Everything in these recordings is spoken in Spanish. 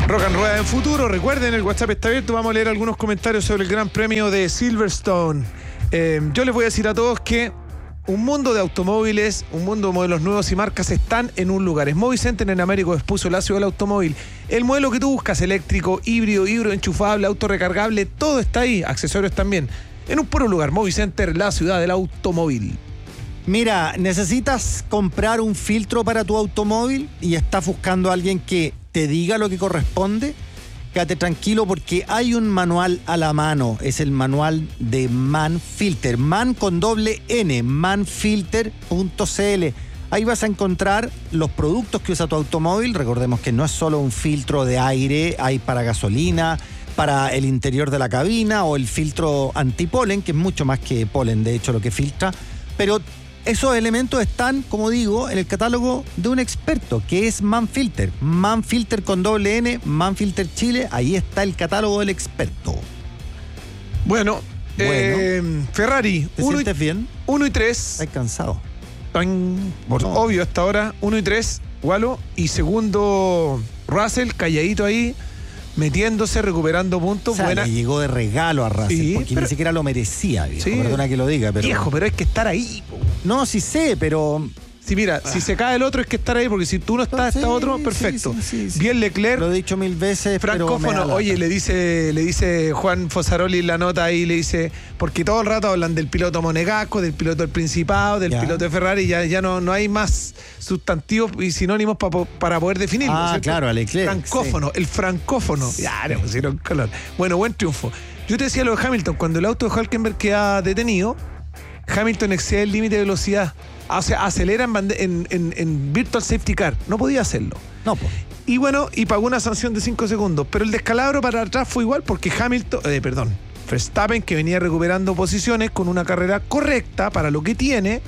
Rock and Rueda en futuro. Recuerden, el WhatsApp está abierto. Vamos a leer algunos comentarios sobre el Gran Premio de Silverstone. Yo les voy a decir a todos que un mundo de automóviles, un mundo de modelos nuevos y marcas están en un lugar. Es Movicenter en Américo Vespucio, la ciudad del automóvil. El modelo que tú buscas, eléctrico, híbrido enchufable, auto recargable, todo está ahí. Accesorios también. En un puro lugar, Movicenter, la ciudad del automóvil. Mira, necesitas comprar un filtro para tu automóvil y estás buscando a alguien que te diga lo que corresponde. Quédate tranquilo porque hay un manual a la mano. Es el manual de Manfilter. Man con doble N, manfilter.cl. Ahí vas a encontrar los productos que usa tu automóvil. Recordemos que no es solo un filtro de aire, hay para gasolina, para el interior de la cabina o el filtro antipolen, que es mucho más que polen, de hecho, lo que filtra. Pero esos elementos están, como digo, en el catálogo de un experto, que es Manfilter. Manfilter con doble N, Manfilter Chile, ahí está el catálogo del experto. Bueno, Ferrari. ¿Te sientes bien? 1 y 3. Estás cansado. Obvio, hasta ahora, 1 y 3, Gualo. Y segundo, Russell, calladito ahí, metiéndose, recuperando puntos. O sea, le llegó de regalo a Russell, sí, porque ni siquiera lo merecía, viejo. Sí, perdona que lo diga, pero... Viejo, pero hay que estar ahí. No, sí sé, pero... Sí, mira, si se cae el otro es que estar ahí, porque si tú no estás, está otro, perfecto. Sí. Bien Leclerc. Lo he dicho 1000 veces, francófono, oye, le dice Juan Fosaroli en la nota ahí, le dice, porque todo el rato hablan del piloto Monegasco, del piloto del Principado, del piloto de Ferrari, ya no hay más sustantivos y sinónimos para poder definirlo. ¿cierto? Claro, a Leclerc. Francófono, el francófono. Ya, le pusieron color. Bueno, buen triunfo. Yo te decía lo de Hamilton, cuando el auto de Hülkenberg queda detenido, Hamilton excede el límite de velocidad. O sea, acelera en Virtual Safety Car. No podía hacerlo. No, pues. Y bueno, y pagó una sanción de 5 segundos. Pero el descalabro para atrás fue igual porque Verstappen, que venía recuperando posiciones con una carrera correcta para lo que tiene,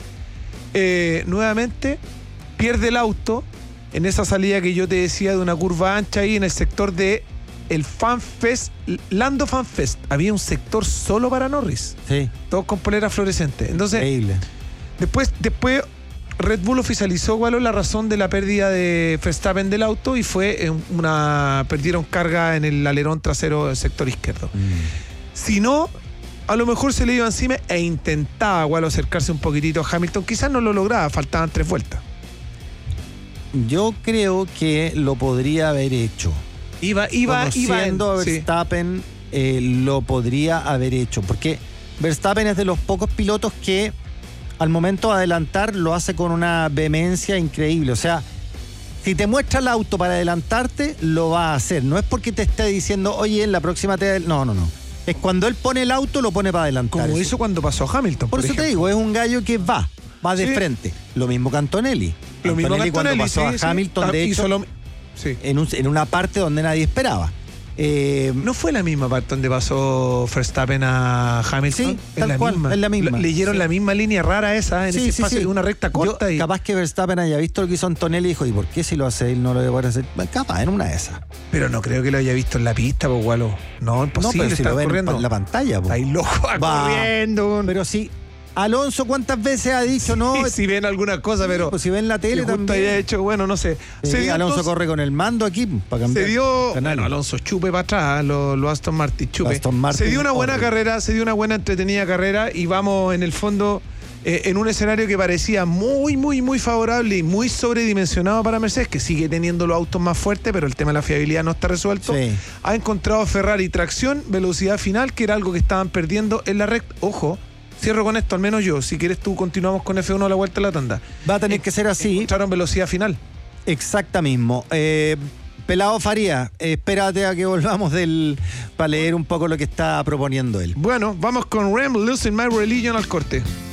nuevamente pierde el auto en esa salida que yo te decía de una curva ancha ahí en el sector de el FanFest, Lando FanFest. Había un sector solo para Norris. Sí. Todos con polera fluorescente. Entonces, increíble. Después Red Bull oficializó cuál es la razón de la pérdida de Verstappen del auto y fue perdieron carga en el alerón trasero del sector izquierdo. Si no, a lo mejor se le iba encima e intentaba acercarse un poquitito a Hamilton. Quizás no lo lograba, faltaban 3 vueltas. Yo creo que lo podría haber hecho. Conociendo a Verstappen, lo podría haber hecho. Porque Verstappen es de los pocos pilotos que al momento de adelantar lo hace con una vehemencia increíble. O sea, si te muestra el auto para adelantarte, lo va a hacer. No es porque te esté diciendo, oye, en la próxima te... No. Es cuando él pone el auto, lo pone para adelantar. Como hizo cuando pasó a Hamilton, por eso ejemplo. Te digo, es un gallo que va de frente. Lo mismo que Antonelli. Antonelli cuando pasó a Hamilton, de hecho, en una parte donde nadie esperaba. ¿No fue la misma parte donde pasó Verstappen a Hamilton? Sí, tal cual, es la misma. Leyeron la misma línea rara esa en ese espacio de una recta corta. Capaz que Verstappen haya visto lo que hizo Antonelli y dijo, ¿y por qué si lo hace él no lo debe poder hacer? Capaz, en una de esas. Pero no creo que lo haya visto en la pista, pues, Gualo. No, imposible. No, pero si lo ven en la pantalla, pues. Ahí loco corriendo. Pero sí. Alonso, ¿cuántas veces ha dicho no? Si ven alguna cosa, pero... Pues si ven la tele también. Haya hecho, bueno, no sé. Alonso corre con el mando aquí para cambiar. Bueno, Alonso chupe para atrás, los Aston Martin chupe. Se dio una buena carrera, se dio una buena entretenida carrera y vamos en el fondo en un escenario que parecía muy, muy, muy favorable y muy sobredimensionado para Mercedes, que sigue teniendo los autos más fuertes, pero el tema de la fiabilidad no está resuelto. Sí. Ha encontrado Ferrari tracción, velocidad final, que era algo que estaban perdiendo en la recta. Ojo. Cierro con esto, al menos yo. Si quieres tú continuamos con F1 a la vuelta de la tanda. Va a tener que ser así. Encontraron velocidad final. Exacta mismo. Pelado Faría, espérate a que volvamos para leer un poco lo que está proponiendo él. Bueno, vamos con Rem, Losing My Religion al corte.